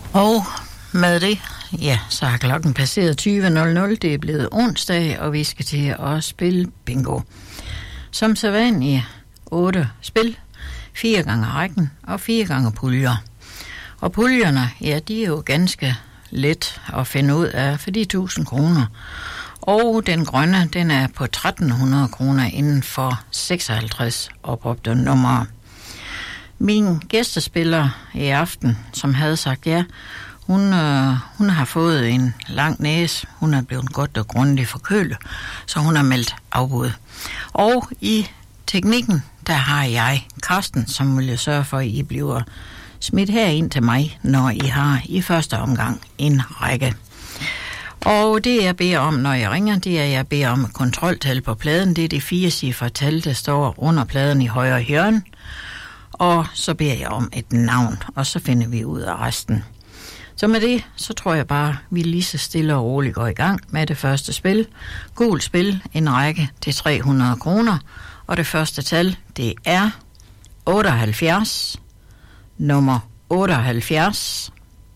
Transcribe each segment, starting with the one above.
Og med det, ja, så har klokken passeret 20.00. Det er blevet onsdag, og vi skal til at spille bingo. Som sædvanligt 8 spil, 4 gange rækken og 4 gange puljer. Og puljerne, ja, de er jo ganske let at finde ud af for de 1000 kroner. Og den grønne, den er på 1300 kroner inden for 56 opråbte numre. Min gæstespiller i aften, som havde sagt ja, hun har fået en lang næse. Hun er blevet godt og grundigt forkølet, så hun har meldt afbud. Og i teknikken, der har jeg Karsten, som vil sørge for, at I bliver smidt herind til mig, når I har i første omgang en række. Og det jeg beder om, når jeg ringer, det er, jeg beder om et kontroltal på pladen. Det er det 4-cifrede tal, der står under pladen i højre hjørne. Og så beder jeg om et navn, og så finder vi ud af resten. Så med det, så tror jeg bare, vi lige så stille og roligt går i gang med det første spil. Gult spil, en række til 300 kroner. Og det første tal, det er 78, nummer 78.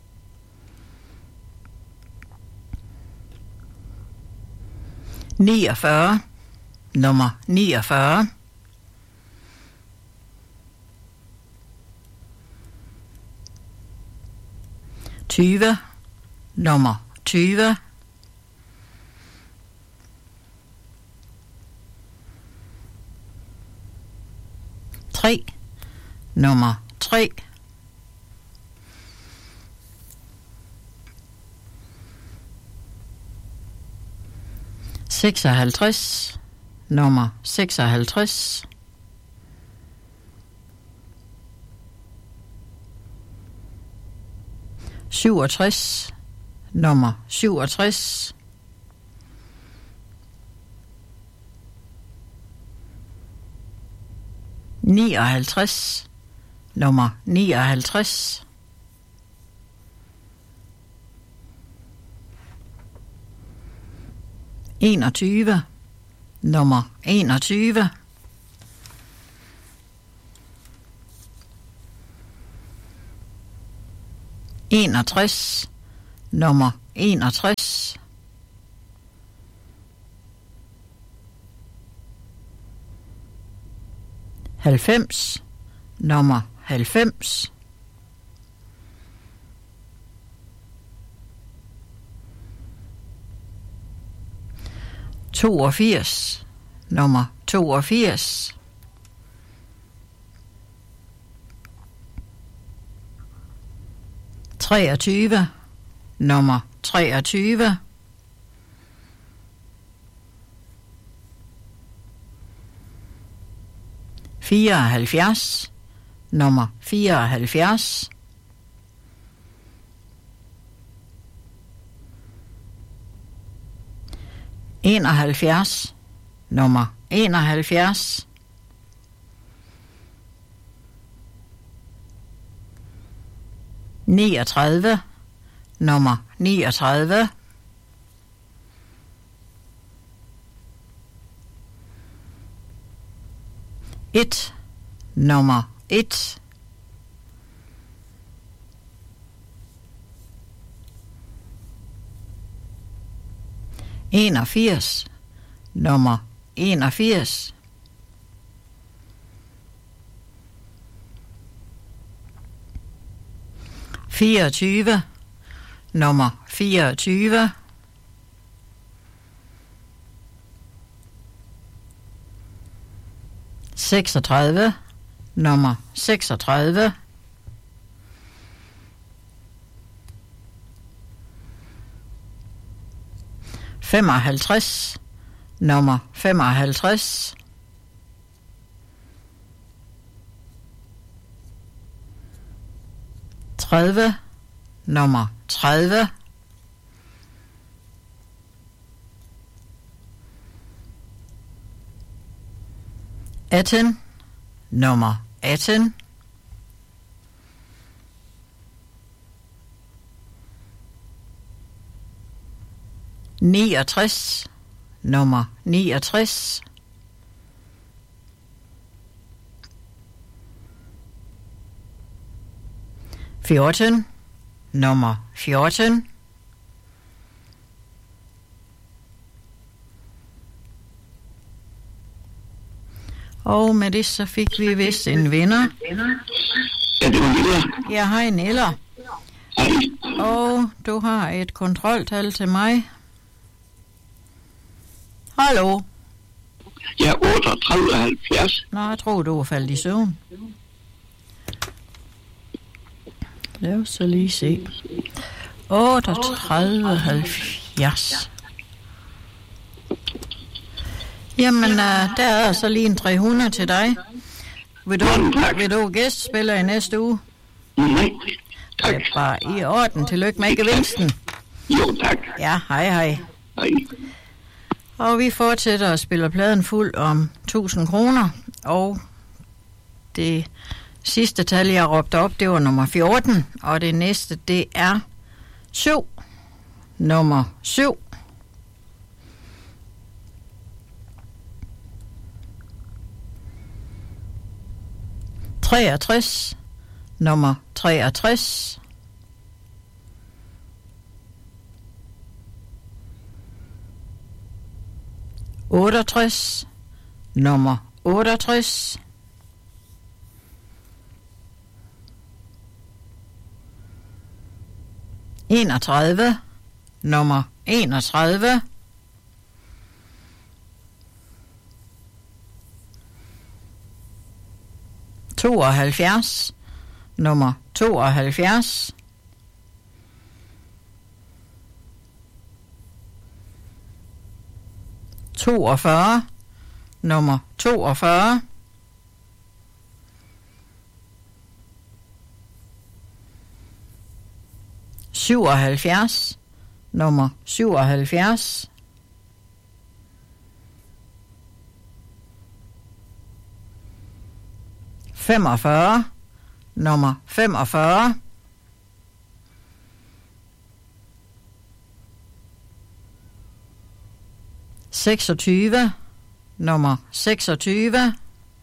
Nummer 49. 20, nummer 20. 3, nummer 3. 56, nummer 56. 67, nummer 67. 59, nummer 59. 21, nummer 21. 61, nummer 61. 90, nummer 90. 82, nummer 82. 23, nummer 23. 74, nummer 74. 71, nummer 71. 39, nummer 39. 1, nummer 1. 81, nummer 81. 24, nummer 24. 36, nummer 36. 55, nummer 55. 30, nummer 30. 18, nummer 18. 69, nummer 69. 14, nummer 14. Og med det så fik vi vist en vinder. Ja, det var Niller. Ja, hej Niller. Og du har et kontroltal til mig. Hallo? Ja, 38,70. Nå, jeg tror, du var faldet i søvn. Lad os så lige se. 38,70. Jamen, der er så lige en 300 til dig. Vil du gæstspiller i næste uge? Nej, tak. Det er bare i orden. Tillykke med gevinsten. Jo, tak. Ja, hej hej. Hej. Og vi fortsætter at spille pladen fuld om 1000 kroner. Og det sidste tal, jeg råbte op, det var nummer 14. Og det næste, det er 7. Nummer 7. Nummer 63. 68. Nummer 68. 31. Nummer 31. 72. Nummer 72. 42. Nummer 42. 77. Nummer 77. 45. Nummer 45. 26. Nummer 26.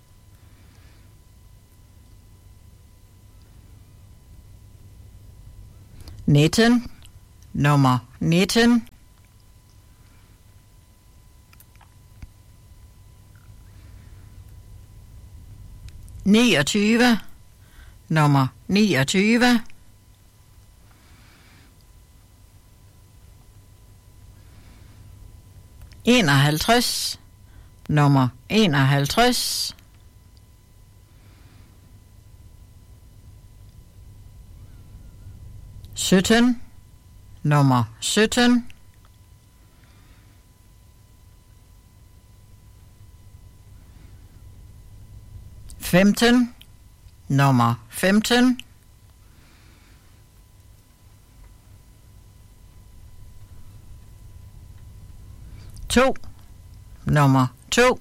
19. Nummer 19. 29. Nummer 29. 51. Nummer 51. 17. Nummer 17. 15. Nummer 15. 2. Nummer 2.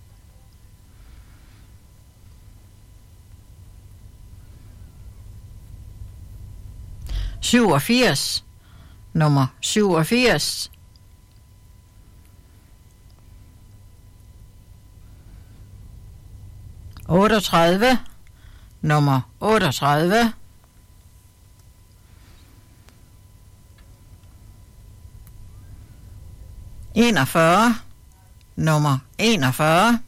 87. Nummer 87. 38. Nummer 38. 41. Nummer 41.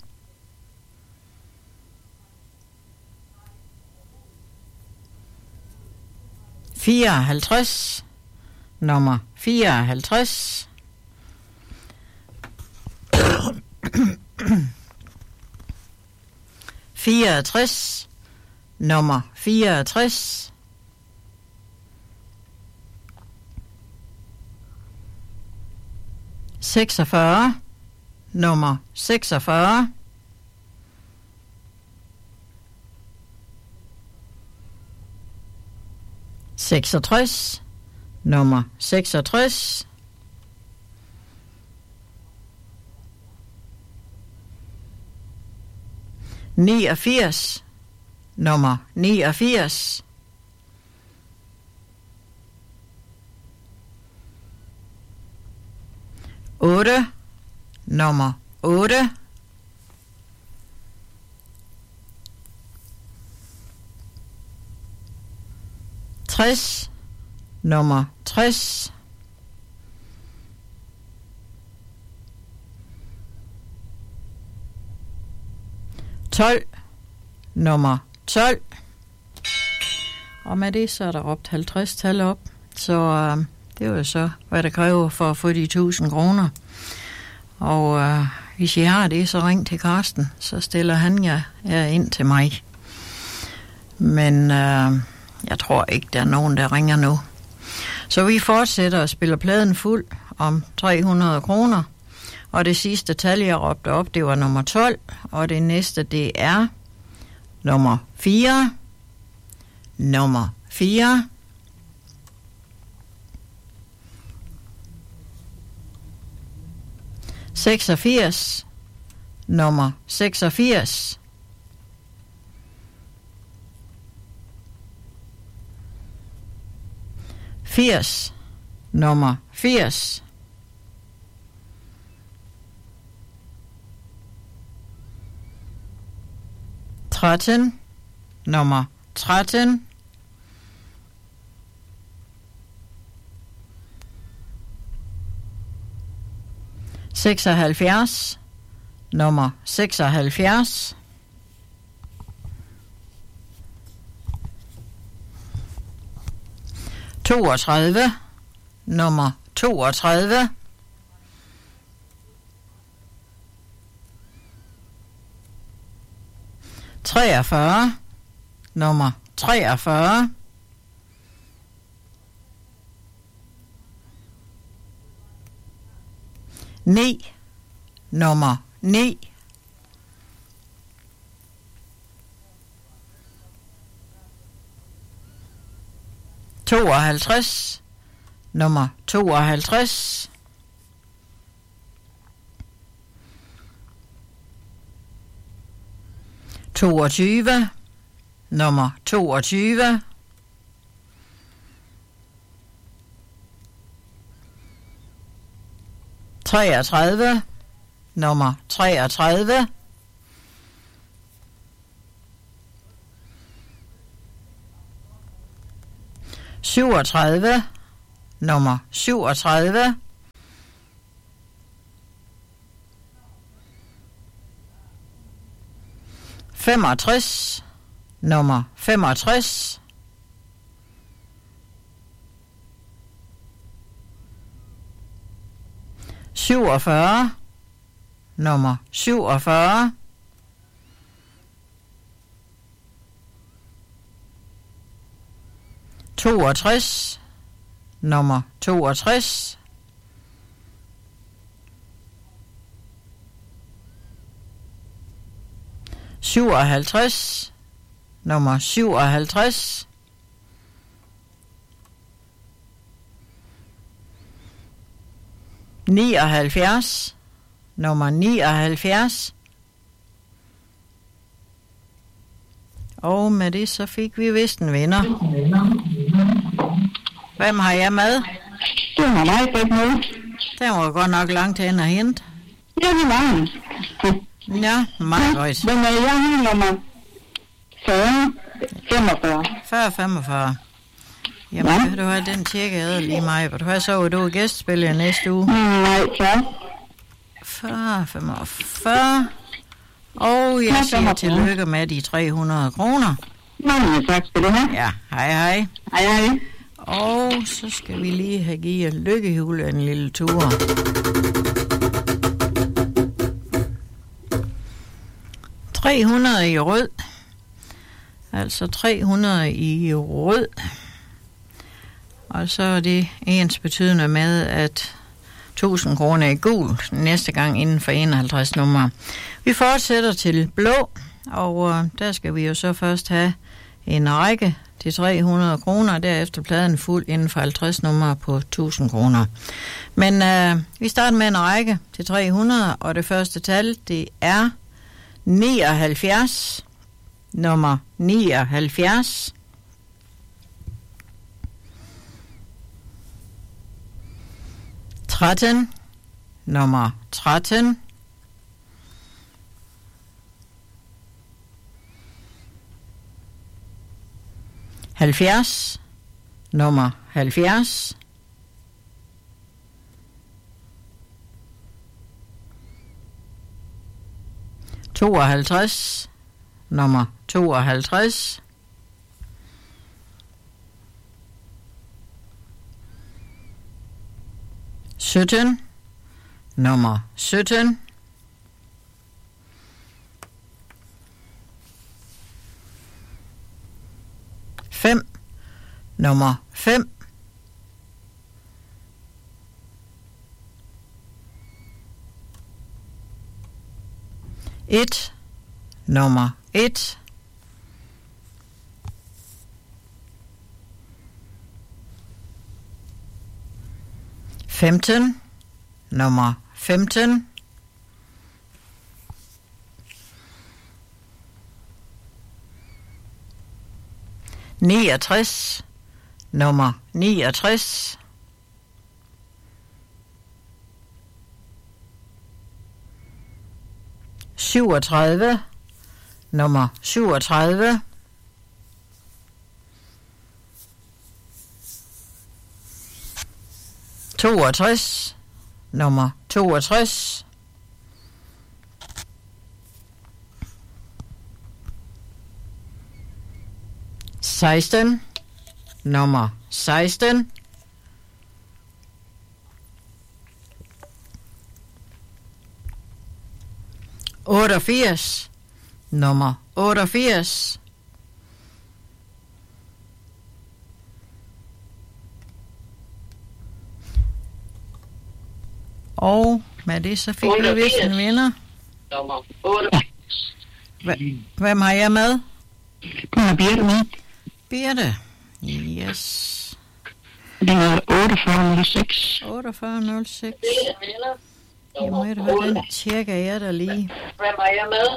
54. Nummer 54. 64. Nummer 64. 46. Nummer 46. 66. Nummer 66. 89. Nummer 89. 8. Nummer 8. 60. nummer 60. 12, nummer 12. Og med det, så er der råbt 50-tal op. Så det er jo så, hvad det kræver for at få de 1000 kroner. Og hvis I har det, så ring til Karsten. Så stiller han jer ind til mig. Men jeg tror ikke, der er nogen, der ringer nu. Så vi fortsætter og spiller pladen fuld om 300 kroner. Og det sidste tal, jeg råbte op, det var nummer 12. Og det næste, det er nummer 4. Nummer 4. ...86... nummer 86... ...80... nummer 80... ...13... nummer 13... ...76... nummer 76... ...32... nummer 32... ...43... nummer 43... ...9... nummer 9... ...52... nummer 52... ...22... nummer 22... ...33... nummer 33... ...37... nummer 37... ...65... nummer 65... ...47... nummer 47... ...62... nummer 62... ...57... nummer 57... ...79... nummer 79... Og med det så fik vi vist en vinder. Hvem har jeg med? Det var mig, Britt med. Den var godt nok langt hen og hente. Ja, det var han. Ja, meget godt. Men jeg har nummer 40, 45. 40-45. Jamen, ja. Du har den tjekke lige mig. Du har så du gæstspiller næste uge. Nej, så. 40-45. Og jeg siger tillykke med de 300 kroner. Mange tak skal du have. Ja, hej hej. Hej hej. Og så skal vi lige have givet Lykkehjul en lille tur. ...300 i rød. Altså 300 i rød. Og så er det ens betydende med, at 1000 kroner i gul næste gang inden for 51 nummer. Vi fortsætter til blå, og der skal vi jo så først have en række til 300 kroner, derefter pladen fuld inden for 50 nummer på 1000 kroner. Men vi starter med en række til 300, og det første tal, det er 79, nummer 79. 13, nummer 13. 70, nummer 70. ...52... ...nummer 52... ...17... ...nummer 17... ...5... ...nummer 5... ...1... ...nummer 1... ...15... ...nummer 15... ...69... ...nummer 69... ...37... ...nummer 37... ...62... ...nummer 62... ...16... ...nummer 16... ...88... ...nummer 88... Og med det så fik vi vist en vinder. Nummer 8. Hvem har jeg med? Du har Birte med. Birte. Yes. Det var 4806. 4806. Jamen ved du hvad, den tjekker jeg da lige. Hvem har jeg med?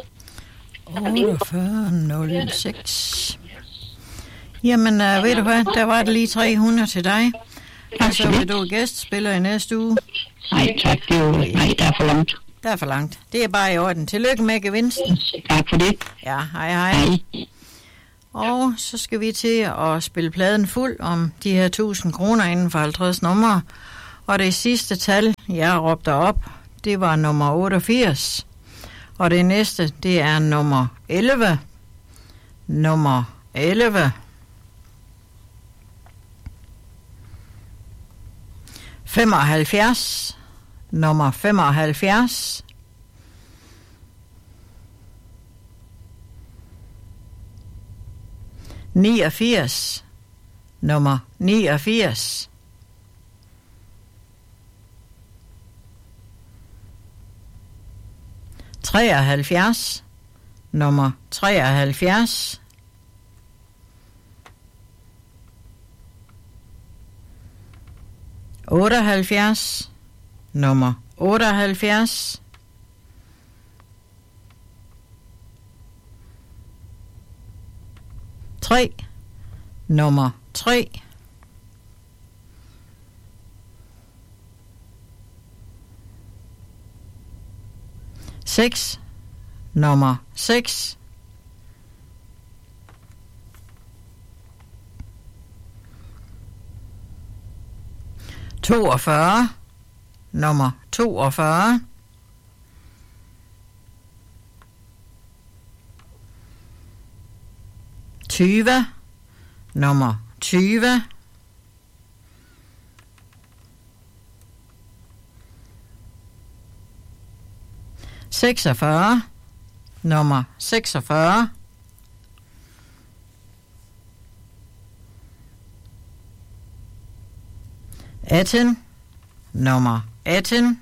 4806. Jamen ved du hvad, der var det lige 300 til dig. Og så vil du gæstspiller i næste uge. Nej tak, det er jo... Nej, der er for langt. Der er for langt. Det er bare i orden. Tillykke med gevinsten. Tak for det. Ja, hej. Og så skal vi til at spille pladen fuld om de her 1000 kroner inden for 50 numre. Og det sidste tal, jeg råbte op, det var nummer 88. Og det næste, det er nummer 11. Nummer 11. 75. Nummer 75. 89. Nummer 89. 73. Nummer 73. 78. Nummer 78. 3. Nummer 3. 6. Nummer 6. 42. Nummer 42. 20. Nummer 20. 46. Nummer 46. 18. Nummer 18.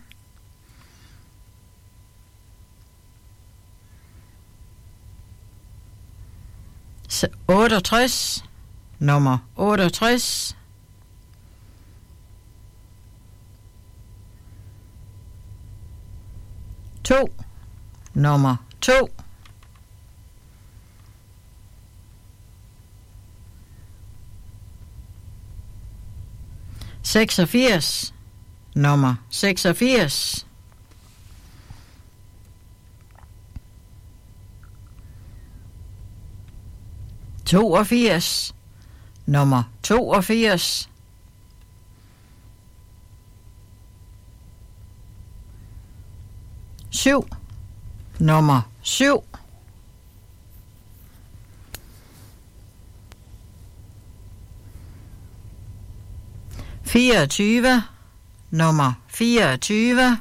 68. Nummer 68. 2. Nummer 2. 86. Nummer 86. 82. Nummer 82. 7. Nummer 7. 24. Nummer 24.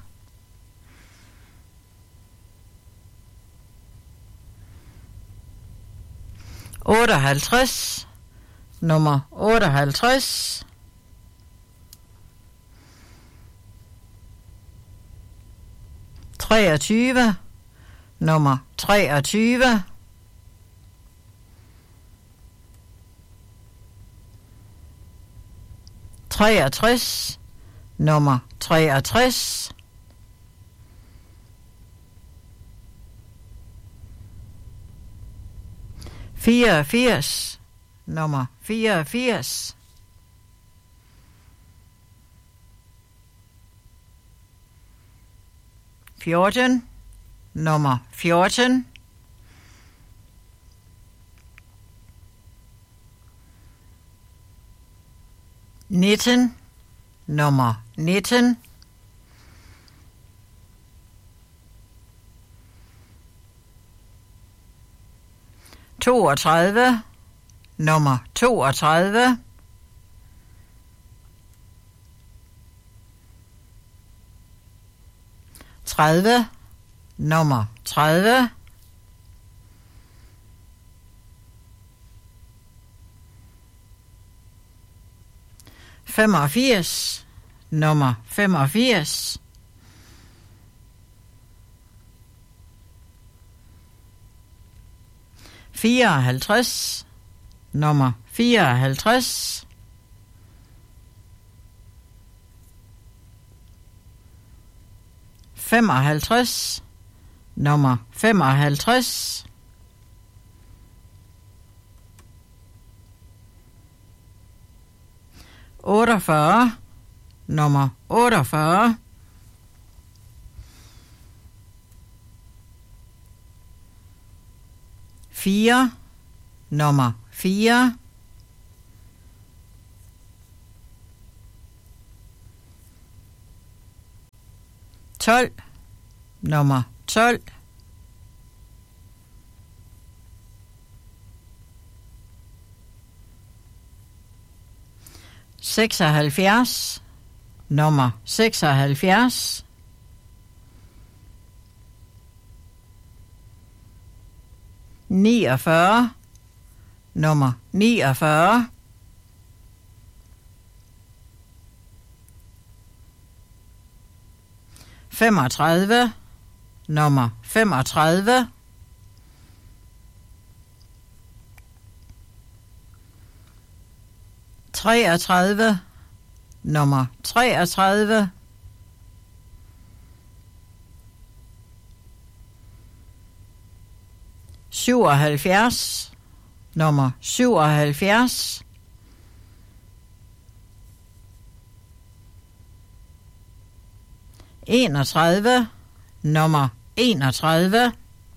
58. Nummer 58. 23. Nummer 23. 63. Nummer 63. 84. Nummer 84. 14. Nummer 14. 19. Nummer 19. 32. Nummer 32. 30. Nummer 30. 85. Nummer 85. 54. Nummer 54. 55. Nummer 55. 48. Nummer 48. 4. Nummer 4. 12. Nummer 12. 76. Nummer 76. 49. Nummer 49. 35. Nummer 35. 33. Nummer 33. 77. Nummer 77. 31. Nummer 31.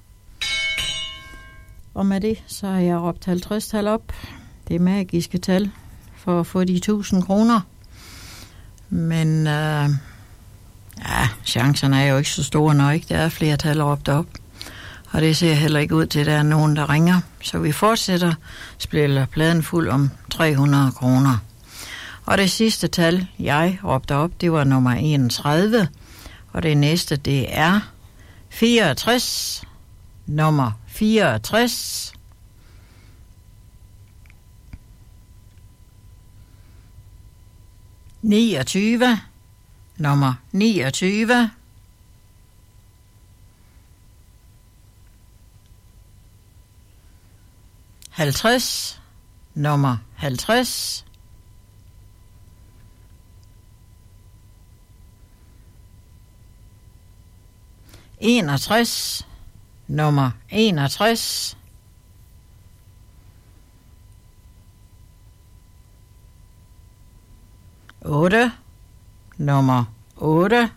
Og med det, så har jeg råbt 50-tal op. Det er magiske tal for at få de 1000 kroner. Men chancerne er jo ikke så store, når ikke der er flere tal råbt op. Og det ser heller ikke ud til, at der er nogen, der ringer. Så vi fortsætter, spiller pladen fuld om 300 kroner. Og det sidste tal, jeg råbte op, det var nummer 31. Og det næste, det er 64. Nummer 64. 29. Nummer 29. 50. Nummer 50. 61. Nummer 61. 8. Nummer 8.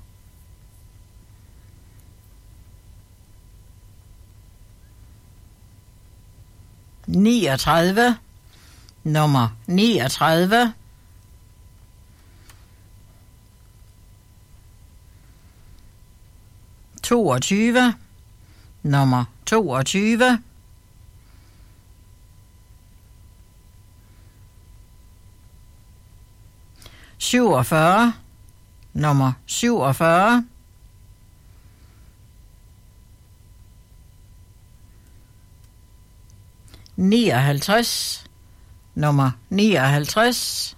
39. Nummer 39. 42. 22, nummer 22, 47, nummer 47, 59, nummer 59,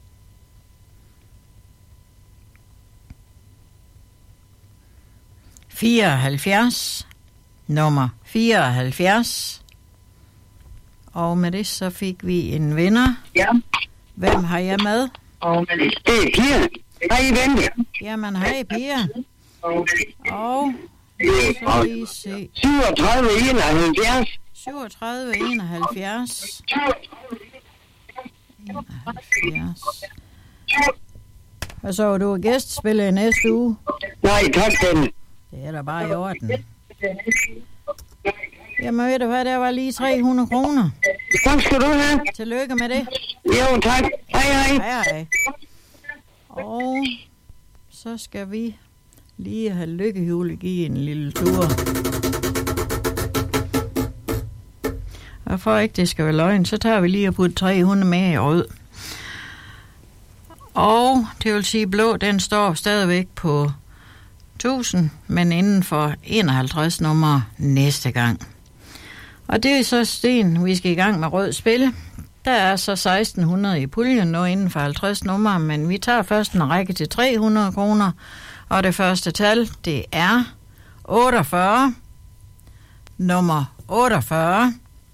74, nummer 74. Og med det så fik vi en vinder. Ja. Hvem har jeg med? Og med det er Pia. Hej, vente. Jamen, hej Pia. Og så lige se. 37, 71. 37, 71. 71. Hvad så, du er gæstspiller i næste uge? Nej, tak den. Det er da bare i orden. Jamen ved du hvad, der var lige 300 kroner. Tak skal du have. Tillykke med det. Jo, tak. Hej, hej. Hej, hej. Og så skal vi lige have lykkehjulet give en lille tur. Og for ikke det skal være løgn, så tager vi lige og putter 300 med i rød. Og det vil sige, blå, den står stadigvæk på 1000, men inden for 51 nummer næste gang. Og det er så Sten, vi skal i gang med rød spil. Der er så 1600 i puljen nu inden for 50 nummer, men vi tager først en række til 300 kroner. Og det første tal, det er 48, nummer 48.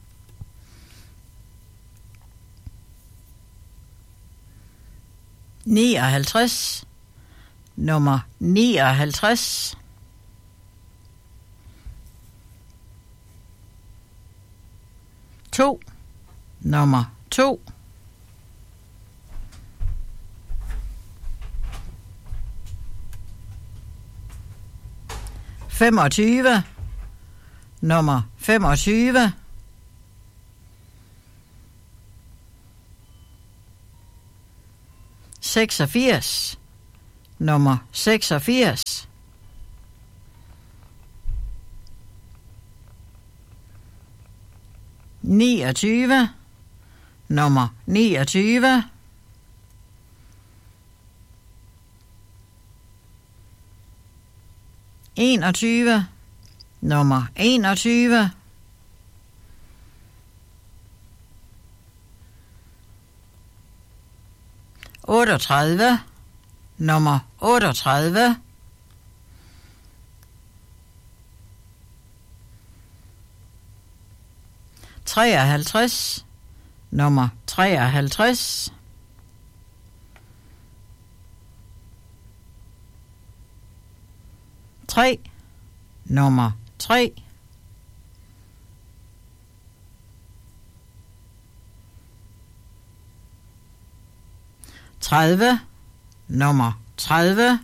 59, nummer 59. 2, nummer 2. 25, nummer 25. 86, nummer 86. 29, nummer 29. 21, nummer 21. 38, nummer 38. 53, nummer 53. 3, nummer 3. 30, nummer 30.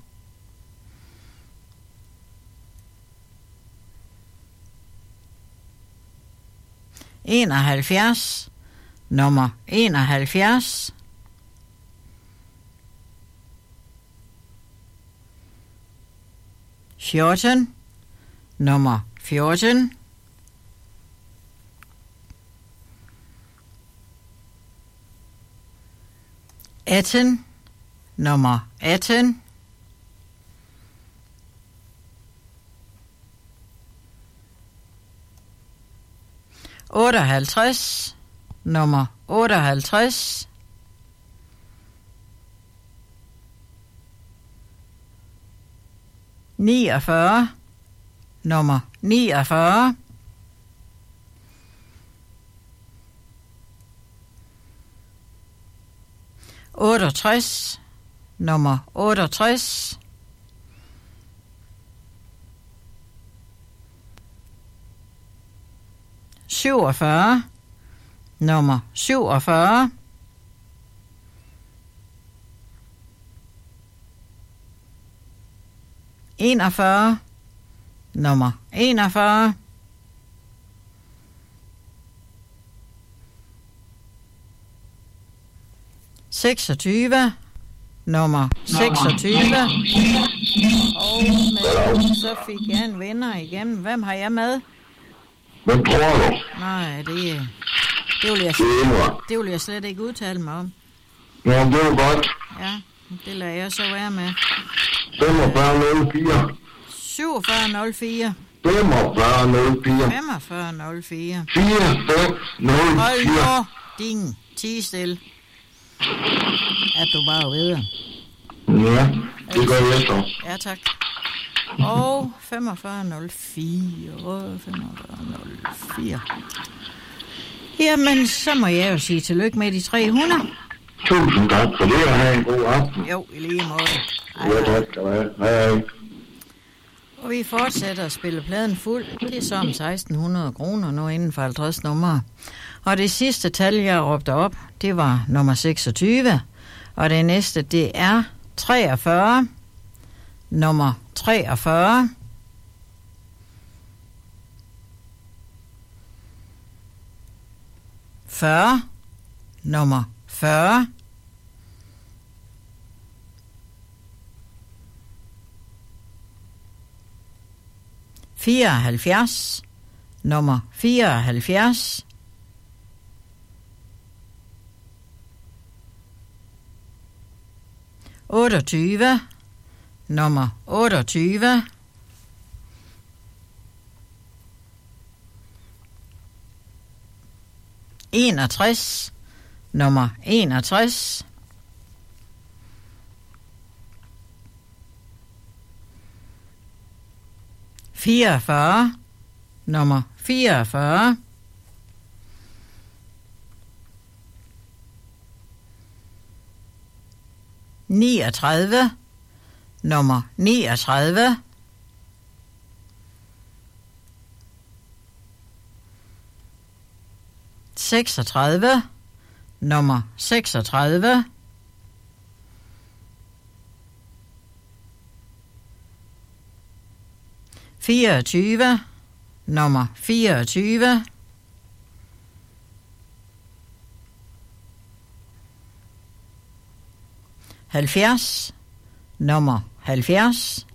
71, nummer 71. 14, nummer 14. 18, nummer 18. 58, nummer 58. 49, nummer 49. 68, nummer 68. 47, nummer 47. 41, nummer 41. 26, nummer 26. Og med, så fik jeg en vinder igennem. Hvem har jeg med? Hvem tror du? Nej, det vil jeg slet ikke udtale mig om. Nå, det er godt. Ja, det lader jeg så være med. 4504. 4704. 4504. 4504. 4504. Hold nu din tige stille. Er du bare ved? Ja, det gør jeg så. Ja, tak. Og 4504. 4504. Jamen, så må jeg jo sige tillykke med de 300. Tusind tak for det, og have en god aften. Jo, i lige måde. Ja, tak skal du have. Hej. Og vi fortsætter at spille pladen fuld. Det er så om 1600 kroner nu inden for 50 numre. Og det sidste tal, jeg råbte op, det var nummer 26. Og det næste, det er 43. Nummer 43. Nummer 40. Nummer 74. 28. Nummer 28. 61. Nummer 61. 44. Nummer 44. 39. Nummer 39. 36. Nummer 36. 24. Nummer 24. 70. Nummer 70.